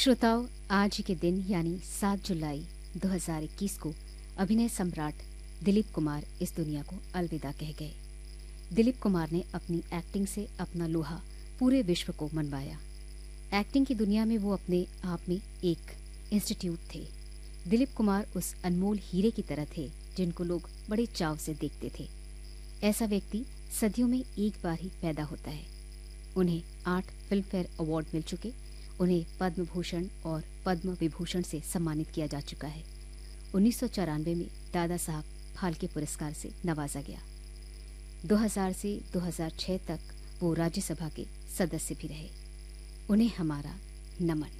श्रोताओं, आज के दिन यानी 7 जुलाई 2021 को अभिनय सम्राट दिलीप कुमार इस दुनिया को अलविदा कह गए। दिलीप कुमार ने अपनी एक्टिंग से अपना लोहा पूरे विश्व को मनवाया। एक्टिंग की दुनिया में वो अपने आप में एक इंस्टीट्यूट थे। दिलीप कुमार उस अनमोल हीरे की तरह थे जिनको लोग बड़े चाव से देखते थे। ऐसा व्यक्ति सदियों में एक बार ही पैदा होता है। उन्हें 8 फिल्म फेयर अवार्ड मिल चुके। उन्हें पद्म भूषण और पद्म विभूषण से सम्मानित किया जा चुका है। 1994 में दादा साहब फाल्के पुरस्कार से नवाजा गया। 2000 से 2006 तक वो राज्यसभा के सदस्य भी रहे। उन्हें हमारा नमन।